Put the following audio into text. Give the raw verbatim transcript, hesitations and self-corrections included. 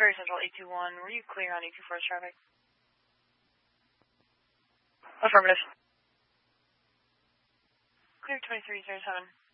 Prairie Central eight two one, were you clear on eight two four's traffic? Affirmative. Clear twenty-three zero seven.